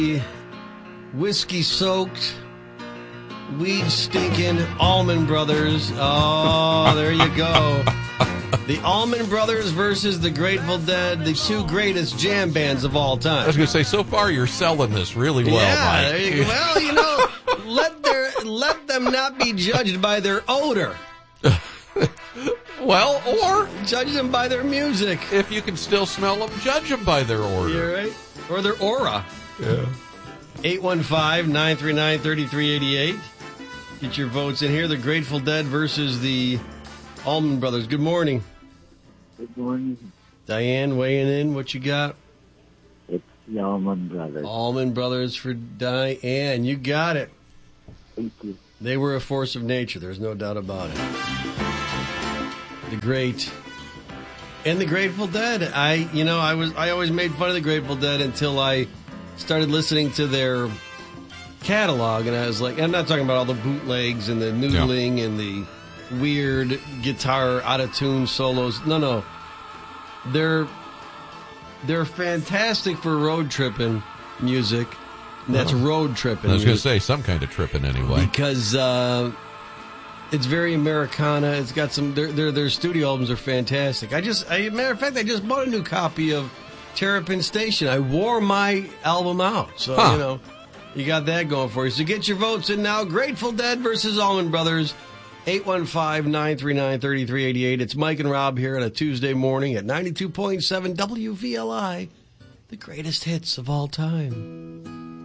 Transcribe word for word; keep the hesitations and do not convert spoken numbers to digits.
whiskey-soaked, weed-stinking Allman Brothers. Oh, there you go. The Allman Brothers versus the Grateful Dead, the two greatest jam bands of all time. I was going to say, so far you're selling this really well, yeah, Mike. There you go. Well, you know, let their let them not be judged by their odor. Well, or judge them by their music. If you can still smell them, judge them by their order. You're right. Or their aura. Yeah. eight one five, nine three nine, three three eight eight. Get your votes in here. The Grateful Dead versus the Allman Brothers. Good morning. Good morning. Diane weighing in. What you got? It's the Allman Brothers. Allman Brothers for Diane. You got it. Thank you. They were a force of nature. There's no doubt about it. The great and the Grateful Dead. I, you know, I was I always made fun of the Grateful Dead until I started listening to their catalog, and I was like, I'm not talking about all the bootlegs and the noodling yeah. and the weird guitar out of tune solos. No, no, they're they're fantastic for road tripping music. And that's road tripping. I was going to say some kind of tripping anyway, because uh, it's very Americana. It's got some. Their their their studio albums are fantastic. I just, I, matter of fact, I just bought a new copy of Terrapin Station. I wore my album out, so huh. you know, you got that going for you. So get your votes in now. Grateful Dead versus Allman Brothers. eight one five, nine three nine, three three eight eight. It's Mike and Rob here on a Tuesday morning at ninety-two point seven W V L I. The greatest hits of all time.